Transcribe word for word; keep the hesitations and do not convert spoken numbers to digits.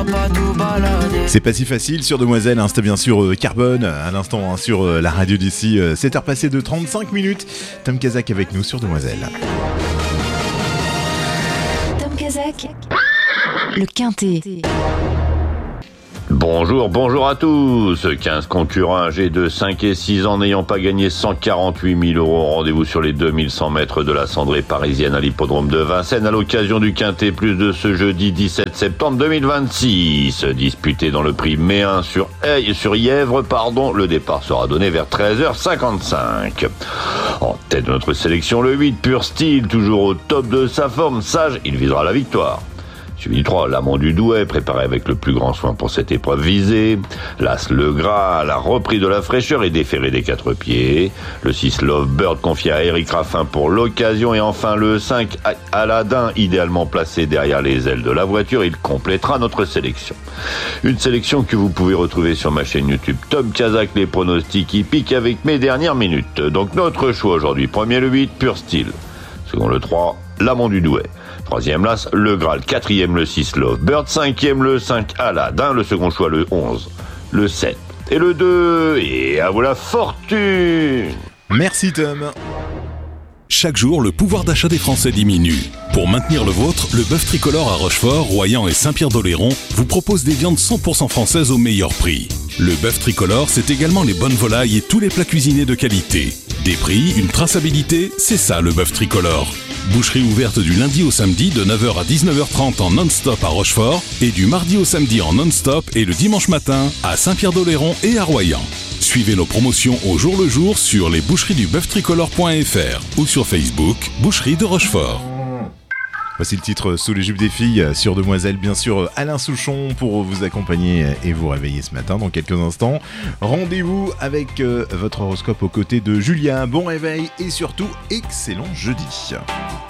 pas tout balader. C'est pas si facile sur Demoiselle, hein, c'était bien sûr euh, Carbone, à l'instant hein, sur euh, la radio d'ici, euh, sept heures passées de trente-cinq minutes. Tom Kazak avec nous sur Demoiselle. Tom Kazak, le Quintet. Bonjour, bonjour à tous. quinze concurrents âgés de cinq et six ans n'ayant pas gagné cent quarante-huit mille euros. Rendez-vous sur les deux mille cent mètres de la cendrée parisienne à l'hippodrome de Vincennes à l'occasion du Quintet Plus de ce jeudi dix-sept septembre deux mille vingt-six. Disputé dans le prix Méun sur, hey, sur Yèvre, pardon, le départ sera donné vers treize heures cinquante-cinq. En tête de notre sélection, le huit, Pur Style, toujours au top de sa forme. Sage, il visera la victoire. Suivi du trois, l'Amant du Douai, préparé avec le plus grand soin pour cette épreuve visée. L'As Le Gras a repris de la fraîcheur et déféré des quatre pieds. Le six, Love Bird, confié à Eric Raffin pour l'occasion. Et enfin le cinq, Aladdin, idéalement placé derrière les ailes de la voiture. Il complétera notre sélection. Une sélection que vous pouvez retrouver sur ma chaîne YouTube Tom Kazak, les pronostics hippiques avec mes dernières minutes. Donc notre choix aujourd'hui, premier le huit, Pur Style. Second le trois, l'Amant du Douai. Troisième l'As, le Graal. Quatrième le six, Love Bird. Cinquième le cinq, Aladdin. Le second choix le onze, le sept et le deux. Et à vous la fortune. Merci Tom. Chaque jour, le pouvoir d'achat des Français diminue. Pour maintenir le vôtre, le bœuf tricolore à Rochefort, Royan et Saint-Pierre-d'Oléron vous propose des viandes cent pour cent françaises au meilleur prix. Le bœuf tricolore, c'est également les bonnes volailles et tous les plats cuisinés de qualité. Des prix, une traçabilité, c'est ça le bœuf tricolore. Boucherie ouverte du lundi au samedi de neuf heures à dix-neuf heures trente en non-stop à Rochefort et du mardi au samedi en non-stop et le dimanche matin à Saint-Pierre-d'Oléron et à Royan. Suivez nos promotions au jour le jour sur les boucheries du bœuf tricolore point f r ou sur Facebook, Boucherie de Rochefort. Voici le titre Sous les jupes des filles sur Demoiselle, bien sûr Alain Souchon pour vous accompagner et vous réveiller ce matin dans quelques instants. Rendez-vous avec euh, votre horoscope aux côtés de Julien. Bon réveil et surtout excellent jeudi.